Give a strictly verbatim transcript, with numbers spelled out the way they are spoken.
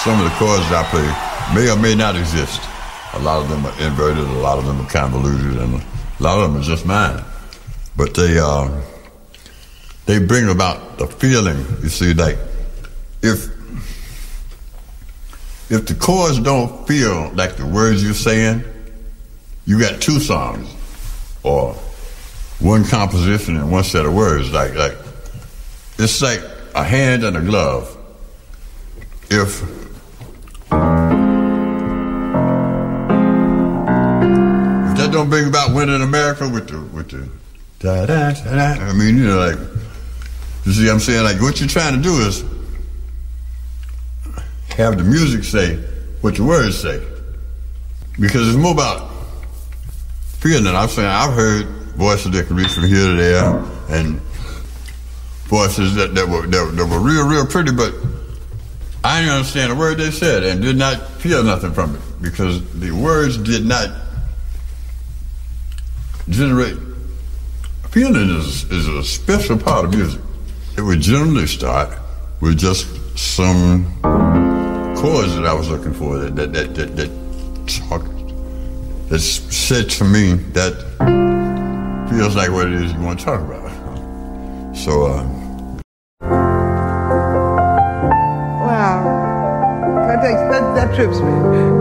some of the chords I play may or may not exist. A lot of them are inverted, a lot of them are convoluted, and a lot of them are just mine. But they uh, they bring about the feeling. You see, like if if the chords don't feel like the words you're saying, you got two songs or one composition and one set of words. Like like it's like a hand and a glove. If if that don't bring about Winter in America with the with the da da da da, I mean, you know, like, you see what I'm saying? Like, what you're trying to do is have the music say what the words say, because it's more about feeling. I'm saying I've heard voices that can reach from here to there, and voices that, that were that, that were real, real pretty, but I didn't understand a word they said and did not feel nothing from it, because the words did not generate. Feeling is, is a special part of music. It would generally start with just some chords that I was looking for that that that that, that talk, that said to me that feels like what it is you want to talk about. So. Uh, Wow, that, that, that trips me.